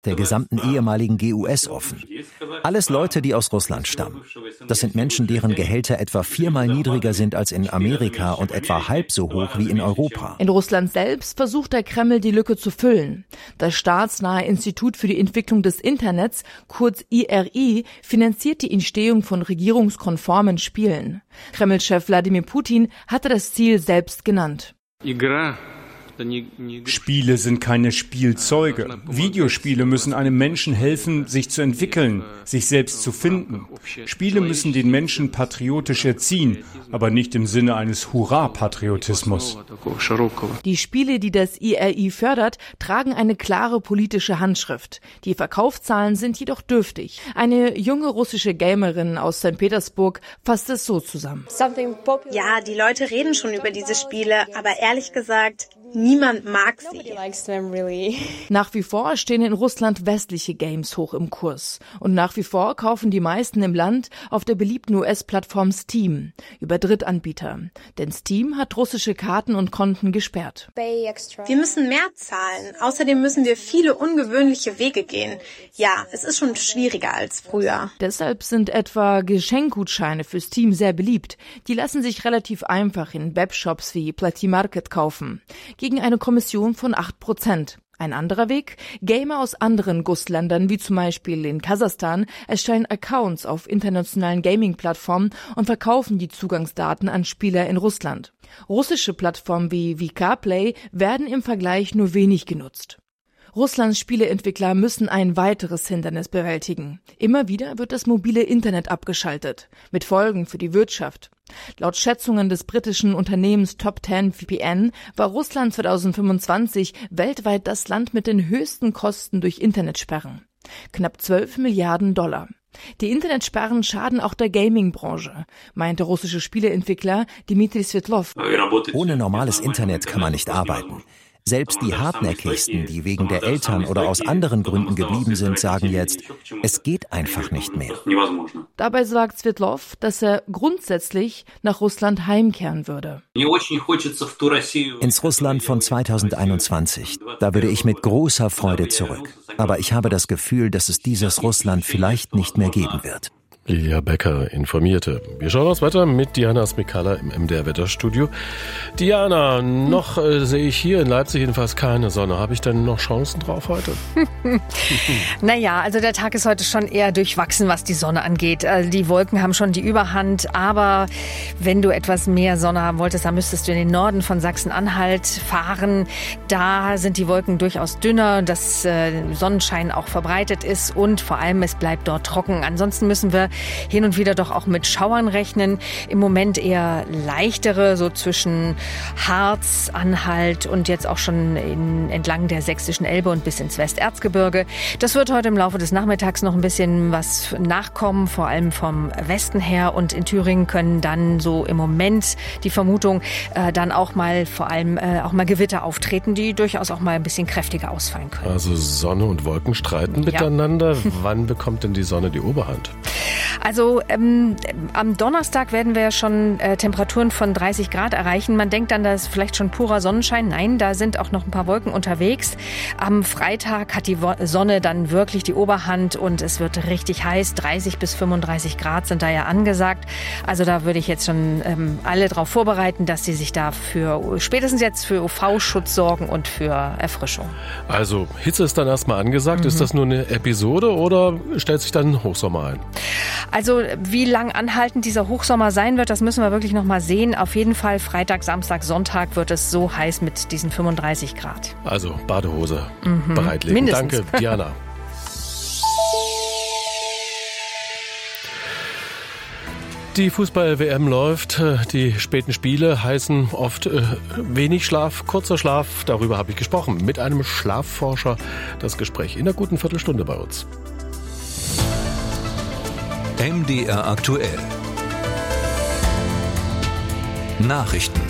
der gesamten ehemaligen GUS offen. Alles Leute, die aus Russland stammen. Das sind Menschen, deren Gehälter etwa 4-mal niedriger sind als in Amerika und etwa halb so hoch wie in Europa. In Russland selbst versucht der Kreml, die Lücke zu füllen. Das staatsnahe Institut für die Entwicklung des Internets, kurz IRI, finanziert die Entstehung von regierungskonformen Spielen. Kreml-Chef Wladimir Putin hatte das Ziel selbst genannt. Spiele sind keine Spielzeuge. Videospiele müssen einem Menschen helfen, sich zu entwickeln, sich selbst zu finden. Spiele müssen den Menschen patriotisch erziehen, aber nicht im Sinne eines Hurra-Patriotismus. Die Spiele, die das IRI fördert, tragen eine klare politische Handschrift. Die Verkaufszahlen sind jedoch dürftig. Eine junge russische Gamerin aus St. Petersburg fasst es so zusammen. Ja, die Leute reden schon über diese Spiele, aber ehrlich gesagt, niemand mag sie. Nach wie vor stehen in Russland westliche Games hoch im Kurs. Und nach wie vor kaufen die meisten im Land auf der beliebten US-Plattform Steam über Drittanbieter. Denn Steam hat russische Karten und Konten gesperrt. Wir müssen mehr zahlen. Außerdem müssen wir viele ungewöhnliche Wege gehen. Ja, es ist schon schwieriger als früher. Deshalb sind etwa Geschenkgutscheine für Steam sehr beliebt. Die lassen sich relativ einfach in Webshops wie Plati Market kaufen. Gegen eine Kommission von 8%. Ein anderer Weg? Gamer aus anderen GUS-Ländern, wie zum Beispiel in Kasachstan, erstellen Accounts auf internationalen Gaming-Plattformen und verkaufen die Zugangsdaten an Spieler in Russland. Russische Plattformen wie VK-Play werden im Vergleich nur wenig genutzt. Russlands Spieleentwickler müssen ein weiteres Hindernis bewältigen. Immer wieder wird das mobile Internet abgeschaltet, mit Folgen für die Wirtschaft. Laut Schätzungen des britischen Unternehmens Top 10 VPN war Russland 2025 weltweit das Land mit den höchsten Kosten durch Internetsperren. Knapp 12 Milliarden $. Die Internetsperren schaden auch der Gaming-Branche, meinte russische Spieleentwickler Dmitri Svetlov. Ohne normales Internet kann man nicht arbeiten. Selbst die Hartnäckigsten, die wegen der Eltern oder aus anderen Gründen geblieben sind, sagen jetzt, es geht einfach nicht mehr. Dabei sagt Svetlov, dass er grundsätzlich nach Russland heimkehren würde. Ins Russland von 2021, da würde ich mit großer Freude zurück. Aber ich habe das Gefühl, dass es dieses Russland vielleicht nicht mehr geben wird. Lilia Becker informierte. Wir schauen uns weiter mit Diana Smikala im MDR-Wetterstudio. Diana, noch sehe ich hier in Leipzig jedenfalls keine Sonne. Habe ich denn noch Chancen drauf heute? Naja, also der Tag ist heute schon eher durchwachsen, was die Sonne angeht. Also die Wolken haben schon die Überhand, aber wenn du etwas mehr Sonne haben wolltest, dann müsstest du in den Norden von Sachsen-Anhalt fahren. Da sind die Wolken durchaus dünner, dass Sonnenschein auch verbreitet ist und vor allem es bleibt dort trocken. Ansonsten müssen wir hin und wieder doch auch mit Schauern rechnen. Im Moment eher leichtere, so zwischen Harz, Anhalt und jetzt auch schon entlang der Sächsischen Elbe und bis ins Westerzgebirge. Das wird heute im Laufe des Nachmittags noch ein bisschen was nachkommen, vor allem vom Westen her. Und in Thüringen können dann so im Moment die Vermutung dann auch mal vor allem auch mal Gewitter auftreten, die durchaus auch mal ein bisschen kräftiger ausfallen können. Also Sonne und Wolken streiten miteinander. Ja. Wann bekommt denn die Sonne die Oberhand? Also am Donnerstag werden wir schon Temperaturen von 30 Grad erreichen. Man denkt dann, da ist vielleicht schon purer Sonnenschein. Nein, da sind auch noch ein paar Wolken unterwegs. Am Freitag hat die Sonne dann wirklich die Oberhand und es wird richtig heiß. 30 bis 35 Grad sind da ja angesagt. Also da würde ich jetzt schon alle darauf vorbereiten, dass sie sich da spätestens jetzt für UV-Schutz sorgen und für Erfrischung. Also Hitze ist dann erstmal angesagt. Ist das nur eine Episode oder stellt sich dann ein Hochsommer ein? Also wie lang anhaltend dieser Hochsommer sein wird, das müssen wir wirklich noch mal sehen. Auf jeden Fall Freitag, Samstag, Sonntag wird es so heiß mit diesen 35 Grad. Also Badehose bereitlegen. Mindestens. Danke, Diana. Die Fußball-WM läuft. Die späten Spiele heißen oft wenig Schlaf, kurzer Schlaf. Darüber habe ich gesprochen mit einem Schlafforscher. Das Gespräch in einer guten Viertelstunde bei uns. MDR aktuell. Nachrichten.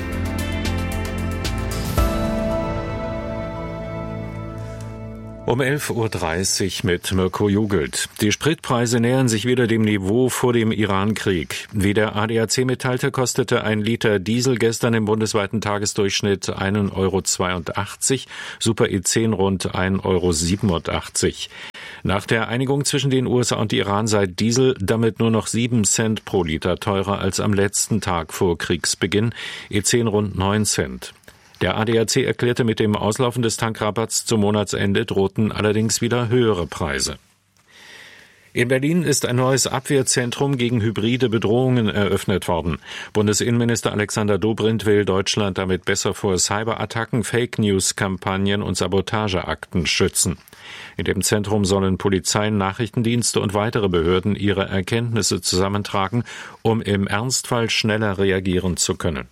Um 11.30 Uhr mit Mirko Jugelt. Die Spritpreise nähern sich wieder dem Niveau vor dem Iran-Krieg. Wie der ADAC mitteilte, kostete ein Liter Diesel gestern im bundesweiten Tagesdurchschnitt 1,82 €, Super E10 rund 1,87 €. Nach der Einigung zwischen den USA und Iran sei Diesel damit nur noch 7 Cent pro Liter teurer als am letzten Tag vor Kriegsbeginn, E10 rund 9 Cent. Der ADAC erklärte, mit dem Auslaufen des Tankrabatts zum Monatsende drohten allerdings wieder höhere Preise. In Berlin ist ein neues Abwehrzentrum gegen hybride Bedrohungen eröffnet worden. Bundesinnenminister Alexander Dobrindt will Deutschland damit besser vor Cyberattacken, Fake-News-Kampagnen und Sabotageakten schützen. In dem Zentrum sollen Polizei, Nachrichtendienste und weitere Behörden ihre Erkenntnisse zusammentragen, um im Ernstfall schneller reagieren zu können.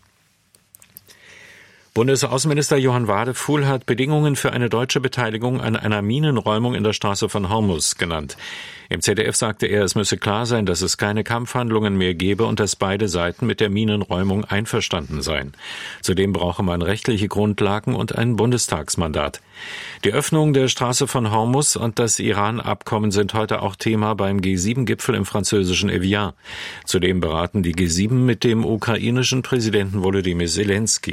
Bundesaußenminister Johann Wadefuhl hat Bedingungen für eine deutsche Beteiligung an einer Minenräumung in der Straße von Hormuz genannt. Im ZDF sagte er, es müsse klar sein, dass es keine Kampfhandlungen mehr gebe und dass beide Seiten mit der Minenräumung einverstanden seien. Zudem brauche man rechtliche Grundlagen und ein Bundestagsmandat. Die Öffnung der Straße von Hormuz und das Iran-Abkommen sind heute auch Thema beim G7-Gipfel im französischen Evian. Zudem beraten die G7 mit dem ukrainischen Präsidenten Volodymyr Zelensky.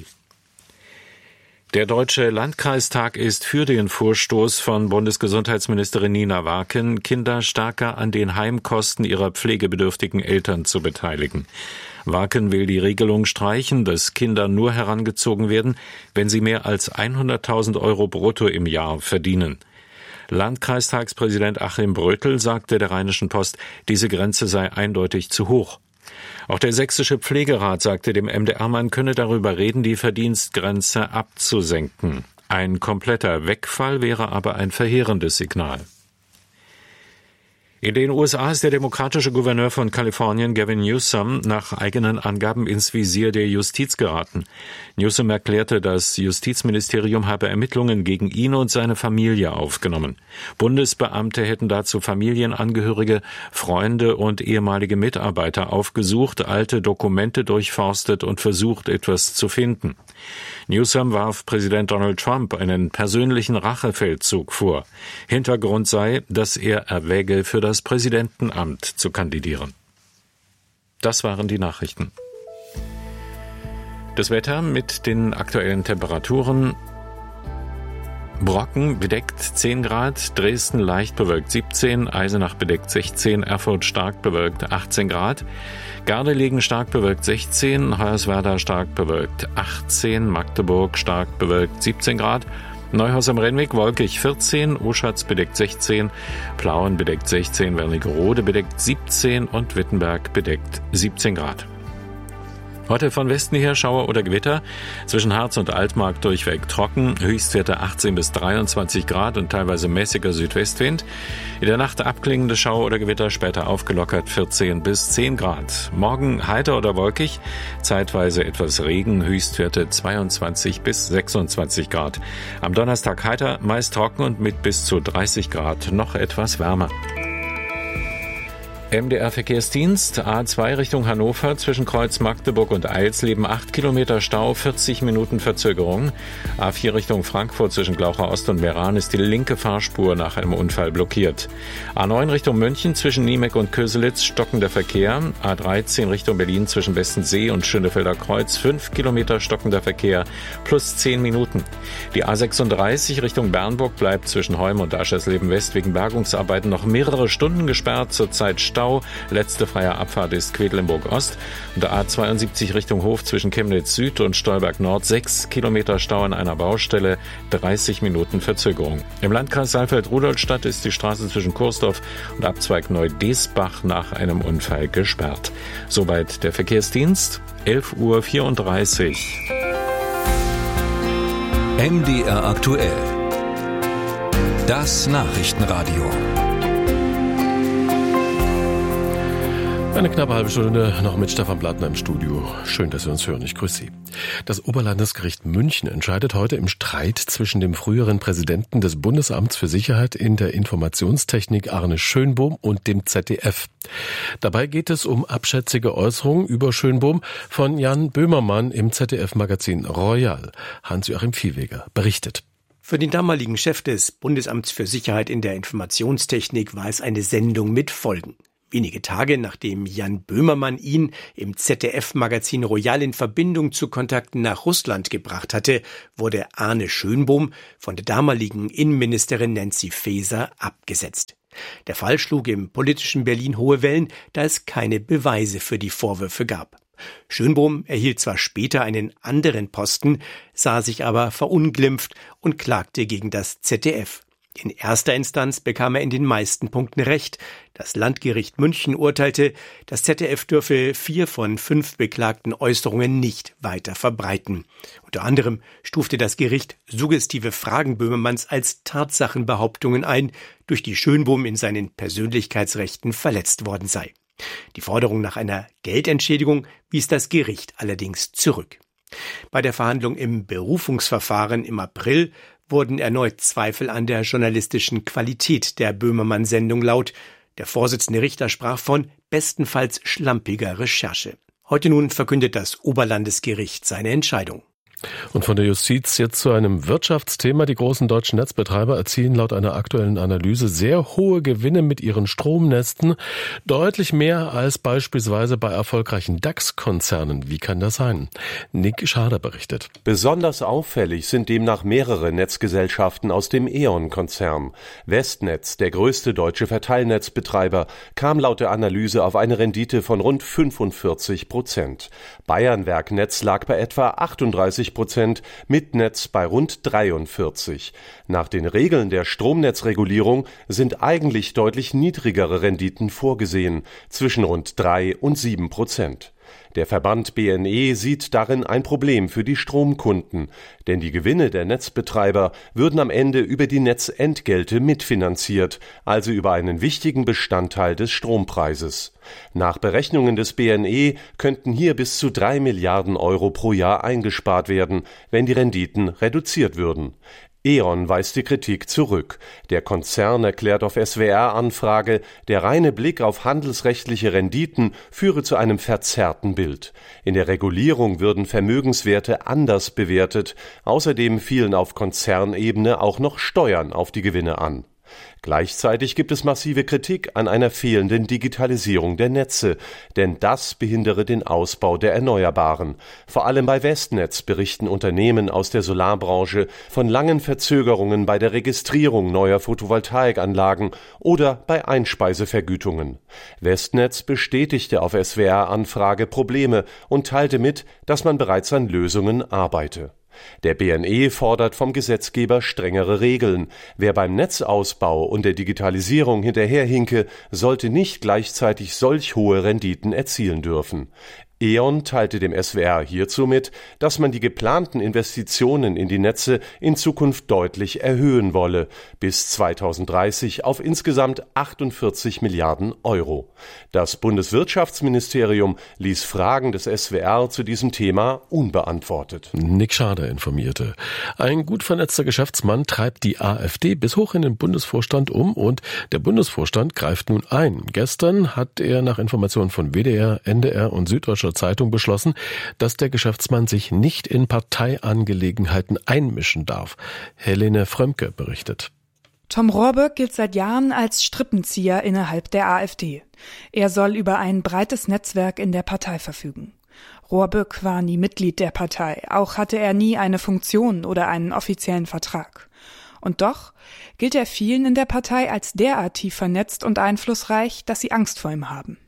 Der Deutsche Landkreistag ist für den Vorstoß von Bundesgesundheitsministerin Nina Waken, Kinder stärker an den Heimkosten ihrer pflegebedürftigen Eltern zu beteiligen. Waken will die Regelung streichen, dass Kinder nur herangezogen werden, wenn sie mehr als 100.000 € brutto im Jahr verdienen. Landkreistagspräsident Achim Brötel sagte der Rheinischen Post, diese Grenze sei eindeutig zu hoch. Auch der Sächsische Pflegerat sagte dem MDR, man könne darüber reden, die Verdienstgrenze abzusenken. Ein kompletter Wegfall wäre aber ein verheerendes Signal. In den USA ist der demokratische Gouverneur von Kalifornien, Gavin Newsom, nach eigenen Angaben ins Visier der Justiz geraten. Newsom erklärte, das Justizministerium habe Ermittlungen gegen ihn und seine Familie aufgenommen. Bundesbeamte hätten dazu Familienangehörige, Freunde und ehemalige Mitarbeiter aufgesucht, alte Dokumente durchforstet und versucht, etwas zu finden. Newsom warf Präsident Donald Trump einen persönlichen Rachefeldzug vor. Hintergrund sei, dass er erwäge, für das Präsidentenamt zu kandidieren. Das waren die Nachrichten. Das Wetter mit den aktuellen Temperaturen. Brocken bedeckt 10 Grad, Dresden leicht bewölkt 17, Eisenach bedeckt 16, Erfurt stark bewölkt 18 Grad, Gardelegen stark bewölkt 16, Hoyerswerda stark bewölkt 18, Magdeburg stark bewölkt 17 Grad, Neuhaus am Rennweg wolkig 14, Oschatz bedeckt 16, Plauen bedeckt 16, Wernigerode bedeckt 17 und Wittenberg bedeckt 17 Grad. Heute von Westen her Schauer oder Gewitter, zwischen Harz und Altmark durchweg trocken, Höchstwerte 18 bis 23 Grad und teilweise mäßiger Südwestwind. In der Nacht abklingende Schauer oder Gewitter, später aufgelockert 14 bis 10 Grad. Morgen heiter oder wolkig, zeitweise etwas Regen, Höchstwerte 22 bis 26 Grad. Am Donnerstag heiter, meist trocken und mit bis zu 30 Grad noch etwas wärmer. MDR-Verkehrsdienst, A2 Richtung Hannover, zwischen Kreuz Magdeburg und Eilsleben 8 Kilometer Stau, 40 Minuten Verzögerung. A4 Richtung Frankfurt, zwischen Glaucher Ost und Meran ist die linke Fahrspur nach einem Unfall blockiert. A9 Richtung München, zwischen Niemeck und Köselitz stockender Verkehr. A13 Richtung Berlin, zwischen Westensee und Schönefelder Kreuz 5 Kilometer stockender Verkehr, plus 10 Minuten. Die A36 Richtung Bernburg bleibt zwischen Heum und Aschersleben West wegen Bergungsarbeiten noch mehrere Stunden gesperrt, zurzeit Stau. Letzte freie Abfahrt ist Quedlinburg Ost. Und der A72 Richtung Hof zwischen Chemnitz Süd und Stolberg Nord 6 Kilometer Stau an einer Baustelle, 30 Minuten Verzögerung. Im Landkreis Saalfeld-Rudolstadt ist die Straße zwischen Kursdorf und Abzweig Neu-Desbach nach einem Unfall gesperrt. Soweit der Verkehrsdienst, 11.34 Uhr. MDR aktuell. Das Nachrichtenradio. Eine knappe halbe Stunde noch mit Stefan Blattner im Studio. Schön, dass Sie uns hören. Ich grüße Sie. Das Oberlandesgericht München entscheidet heute im Streit zwischen dem früheren Präsidenten des Bundesamts für Sicherheit in der Informationstechnik Arne Schönbohm und dem ZDF. Dabei geht es um abschätzige Äußerungen über Schönbohm von Jan Böhmermann im ZDF-Magazin Royal. Hans-Joachim Viehweger berichtet. Für den damaligen Chef des Bundesamts für Sicherheit in der Informationstechnik war es eine Sendung mit Folgen. Wenige Tage nachdem Jan Böhmermann ihn im ZDF-Magazin Royal in Verbindung zu Kontakten nach Russland gebracht hatte, wurde Arne Schönbohm von der damaligen Innenministerin Nancy Faeser abgesetzt. Der Fall schlug im politischen Berlin hohe Wellen, da es keine Beweise für die Vorwürfe gab. Schönbohm erhielt zwar später einen anderen Posten, sah sich aber verunglimpft und klagte gegen das ZDF. In erster Instanz bekam er in den meisten Punkten Recht. Das Landgericht München urteilte, das ZDF dürfe 4 von 5 beklagten Äußerungen nicht weiter verbreiten. Unter anderem stufte das Gericht suggestive Fragen Böhmermanns als Tatsachenbehauptungen ein, durch die Schönbohm in seinen Persönlichkeitsrechten verletzt worden sei. Die Forderung nach einer Geldentschädigung wies das Gericht allerdings zurück. Bei der Verhandlung im Berufungsverfahren im April wurden erneut Zweifel an der journalistischen Qualität der Böhmermann-Sendung laut. Der Vorsitzende Richter sprach von bestenfalls schlampiger Recherche. Heute nun verkündet das Oberlandesgericht seine Entscheidung. Und von der Justiz jetzt zu einem Wirtschaftsthema. Die großen deutschen Netzbetreiber erzielen laut einer aktuellen Analyse sehr hohe Gewinne mit ihren Stromnetzen. Deutlich mehr als beispielsweise bei erfolgreichen DAX-Konzernen. Wie kann das sein? Nick Schader berichtet. Besonders auffällig sind demnach mehrere Netzgesellschaften aus dem E.ON-Konzern. Westnetz, der größte deutsche Verteilnetzbetreiber, kam laut der Analyse auf eine Rendite von rund 45%. Bayernwerknetz lag bei etwa 38%, Mitnetz bei rund 43%. Nach den Regeln der Stromnetzregulierung sind eigentlich deutlich niedrigere Renditen vorgesehen, zwischen rund 3 und 7%. Der Verband BNE sieht darin ein Problem für die Stromkunden, denn die Gewinne der Netzbetreiber würden am Ende über die Netzentgelte mitfinanziert, also über einen wichtigen Bestandteil des Strompreises. Nach Berechnungen des BNE könnten hier bis zu 3 Milliarden Euro pro Jahr eingespart werden, wenn die Renditen reduziert würden. E.ON weist die Kritik zurück. Der Konzern erklärt auf SWR-Anfrage, der reine Blick auf handelsrechtliche Renditen führe zu einem verzerrten Bild. In der Regulierung würden Vermögenswerte anders bewertet. Außerdem fielen auf Konzernebene auch noch Steuern auf die Gewinne an. Gleichzeitig gibt es massive Kritik an einer fehlenden Digitalisierung der Netze, denn das behindere den Ausbau der Erneuerbaren. Vor allem bei Westnetz berichten Unternehmen aus der Solarbranche von langen Verzögerungen bei der Registrierung neuer Photovoltaikanlagen oder bei Einspeisevergütungen. Westnetz bestätigte auf SWR-Anfrage Probleme und teilte mit, dass man bereits an Lösungen arbeite. Der BNE fordert vom Gesetzgeber strengere Regeln. Wer beim Netzausbau und der Digitalisierung hinterherhinke, sollte nicht gleichzeitig solch hohe Renditen erzielen dürfen. E.ON teilte dem SWR hierzu mit, dass man die geplanten Investitionen in die Netze in Zukunft deutlich erhöhen wolle, bis 2030 auf insgesamt 48 Milliarden Euro. Das Bundeswirtschaftsministerium ließ Fragen des SWR zu diesem Thema unbeantwortet. Nick Schader informierte. Ein gut vernetzter Geschäftsmann treibt die AfD bis hoch in den Bundesvorstand um und der Bundesvorstand greift nun ein. Gestern hat er nach Informationen von WDR, NDR und Süddeutscher Zeitung beschlossen, dass der Geschäftsmann sich nicht in Parteiangelegenheiten einmischen darf. Helene Frömke berichtet. Tom Rohrböck gilt seit Jahren als Strippenzieher innerhalb der AfD. Er soll über ein breites Netzwerk in der Partei verfügen. Rohrböck war nie Mitglied der Partei, auch hatte er nie eine Funktion oder einen offiziellen Vertrag. Und doch gilt er vielen in der Partei als derart tief vernetzt und einflussreich, dass sie Angst vor ihm haben.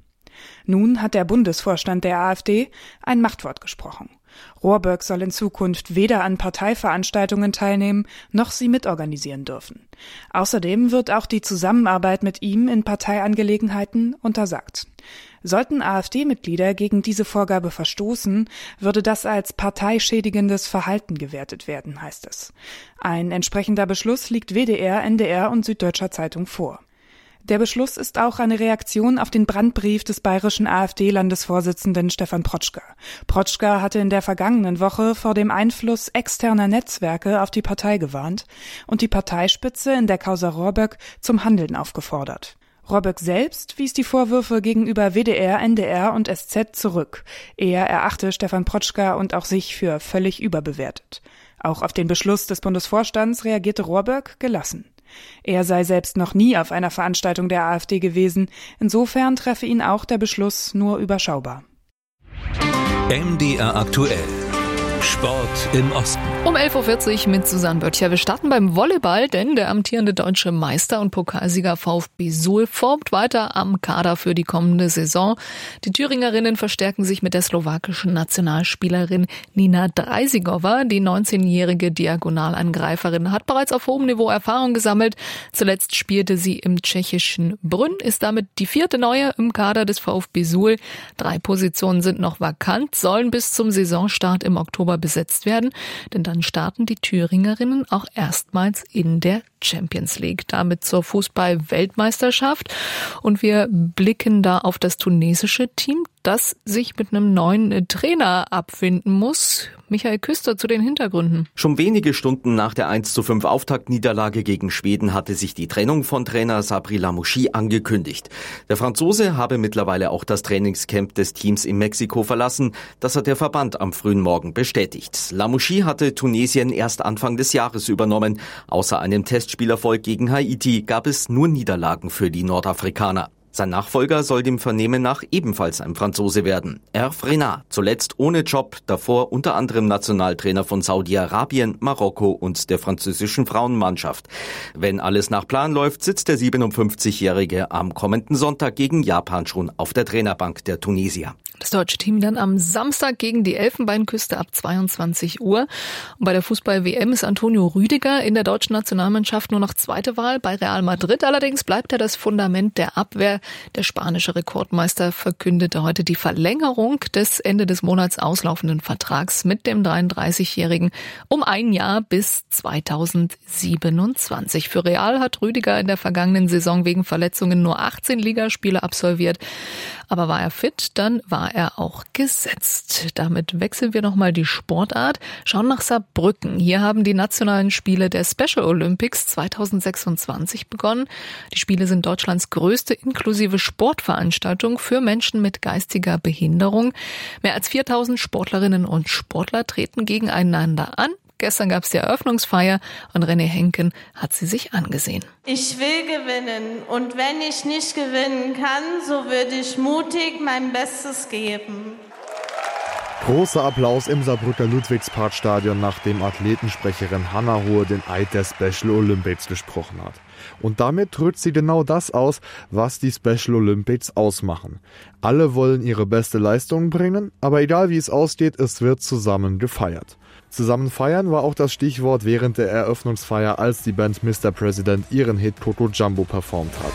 Nun hat der Bundesvorstand der AfD ein Machtwort gesprochen. Rohrböck soll in Zukunft weder an Parteiveranstaltungen teilnehmen, noch sie mitorganisieren dürfen. Außerdem wird auch die Zusammenarbeit mit ihm in Parteiangelegenheiten untersagt. Sollten AfD-Mitglieder gegen diese Vorgabe verstoßen, würde das als parteischädigendes Verhalten gewertet werden, heißt es. Ein entsprechender Beschluss liegt WDR, NDR und Süddeutscher Zeitung vor. Der Beschluss ist auch eine Reaktion auf den Brandbrief des bayerischen AfD-Landesvorsitzenden Stefan Protschka. Protschka hatte in der vergangenen Woche vor dem Einfluss externer Netzwerke auf die Partei gewarnt und die Parteispitze in der Causa Rohrböck zum Handeln aufgefordert. Rohrböck selbst wies die Vorwürfe gegenüber WDR, NDR und SZ zurück. Er erachte Stefan Protschka und auch sich für völlig überbewertet. Auch auf den Beschluss des Bundesvorstands reagierte Rohrböck gelassen. Er sei selbst noch nie auf einer Veranstaltung der AfD gewesen. Insofern treffe ihn auch der Beschluss nur überschaubar. MDR aktuell. Sport im Osten. Um 11.40 Uhr mit Susanne Böttcher. Wir starten beim Volleyball, denn der amtierende deutsche Meister und Pokalsieger VfB Suhl formt weiter am Kader für die kommende Saison. Die Thüringerinnen verstärken sich mit der slowakischen Nationalspielerin Nina Dreisigova. Die 19-jährige Diagonalangreiferin hat bereits auf hohem Niveau Erfahrung gesammelt. Zuletzt spielte sie im tschechischen Brünn, ist damit die 4. Neue im Kader des VfB Suhl. 3 Positionen sind noch vakant, sollen bis zum Saisonstart im Oktober besetzt werden, denn dann starten die Thüringerinnen auch erstmals in der Champions League, damit zur Fußball-Weltmeisterschaft. Und wir blicken da auf das tunesische Team, das sich mit einem neuen Trainer abfinden muss. Michael Küster zu den Hintergründen. Schon wenige Stunden nach der 1:5 Auftaktniederlage gegen Schweden hatte sich die Trennung von Trainer Sabri Lamouchi angekündigt. Der Franzose habe mittlerweile auch das Trainingscamp des Teams in Mexiko verlassen. Das hat der Verband am frühen Morgen bestätigt. Lamouchi hatte Tunesien erst Anfang des Jahres übernommen. Außer einem Testspielerfolg gegen Haiti gab es nur Niederlagen für die Nordafrikaner. Sein Nachfolger soll dem Vernehmen nach ebenfalls ein Franzose werden. Hervé Renard, zuletzt ohne Job, davor unter anderem Nationaltrainer von Saudi-Arabien, Marokko und der französischen Frauenmannschaft. Wenn alles nach Plan läuft, sitzt der 57-Jährige am kommenden Sonntag gegen Japan schon auf der Trainerbank der Tunesier. Das deutsche Team dann am Samstag gegen die Elfenbeinküste ab 22 Uhr. Und bei der Fußball-WM ist Antonio Rüdiger in der deutschen Nationalmannschaft nur noch zweite Wahl. Bei Real Madrid allerdings bleibt er das Fundament der Abwehr. Der spanische Rekordmeister verkündete heute die Verlängerung des Ende des Monats auslaufenden Vertrags mit dem 33-Jährigen um 1 Jahr bis 2027. Für Real hat Rüdiger in der vergangenen Saison wegen Verletzungen nur 18 Ligaspiele absolviert. Aber war er fit, dann war er auch gesetzt. Damit wechseln wir nochmal die Sportart. Schauen nach Saarbrücken. Hier haben die nationalen Spiele der Special Olympics 2026 begonnen. Die Spiele sind Deutschlands größte inklusive Sportveranstaltung für Menschen mit geistiger Behinderung. Mehr als 4000 Sportlerinnen und Sportler treten gegeneinander an. Gestern gab es die Eröffnungsfeier und René Henken hat sie sich angesehen. Ich will gewinnen und wenn ich nicht gewinnen kann, so würde ich mutig mein Bestes geben. Großer Applaus im Saarbrücker Ludwigsparkstadion, nachdem Athletensprecherin Hanna Hohe den Eid der Special Olympics gesprochen hat. Und damit drückt sie genau das aus, was die Special Olympics ausmachen. Alle wollen ihre beste Leistung bringen, aber egal wie es ausgeht, es wird zusammen gefeiert. Zusammen feiern war auch das Stichwort während der Eröffnungsfeier, als die Band Mr. President ihren Hit Coco Jumbo performt hat.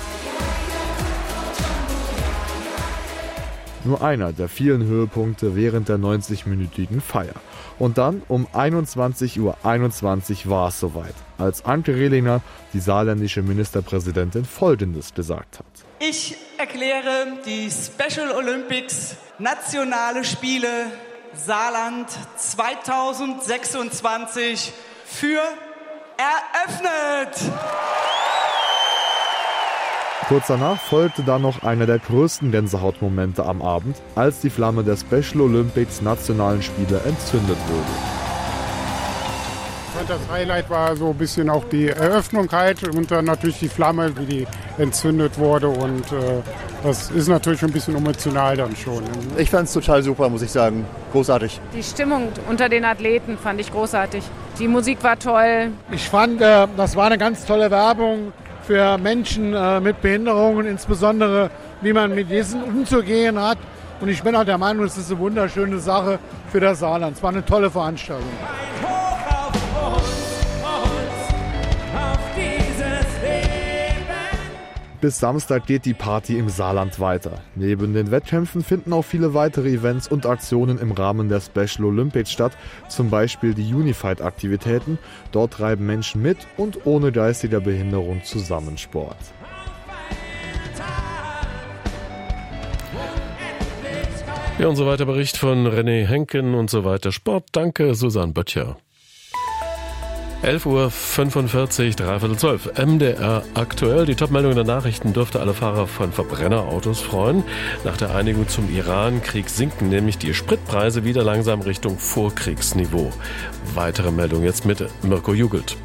Nur einer der vielen Höhepunkte während der 90-minütigen Feier. Und dann um 21:21 Uhr war es soweit, als Anke Rehlinger, die saarländische Ministerpräsidentin, Folgendes gesagt hat. Ich erkläre die Special Olympics Nationale Spiele Saarland 2026 für eröffnet. Kurz danach folgte dann noch einer der größten Gänsehautmomente am Abend, als die Flamme der Special Olympics Nationalen Spiele entzündet wurde. Das Highlight war so ein bisschen auch die Eröffnung halt und dann natürlich die Flamme, wie die entzündet wurde und das ist natürlich ein bisschen emotional dann schon. Ich fand es total super, muss ich sagen. Großartig. Die Stimmung unter den Athleten fand ich großartig. Die Musik war toll. Ich fand, das war eine ganz tolle Werbung für Menschen mit Behinderungen, insbesondere wie man mit diesen umzugehen hat. Und ich bin auch der Meinung, es ist eine wunderschöne Sache für das Saarland. Es war eine tolle Veranstaltung. Bis Samstag geht die Party im Saarland weiter. Neben den Wettkämpfen finden auch viele weitere Events und Aktionen im Rahmen der Special Olympics statt, zum Beispiel die Unified-Aktivitäten. Dort treiben Menschen mit und ohne geistiger Behinderung zusammen Sport. Ja, und so weiter Bericht von René Henken und so weiter Sport. Danke, Susanne Böttcher. 11:45 Uhr, 11:45. MDR aktuell. Die Topmeldung der Nachrichten dürfte alle Fahrer von Verbrennerautos freuen. Nach der Einigung zum Iran-Krieg sinken nämlich die Spritpreise wieder langsam Richtung Vorkriegsniveau. Weitere Meldung jetzt mit Mirko Jugelt.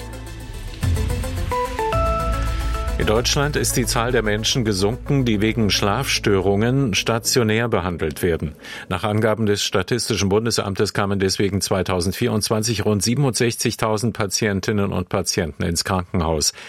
In Deutschland ist die Zahl der Menschen gesunken, die wegen Schlafstörungen stationär behandelt werden. Nach Angaben des Statistischen Bundesamtes kamen deswegen 2024 rund 67.000 Patientinnen und Patienten ins Krankenhaus.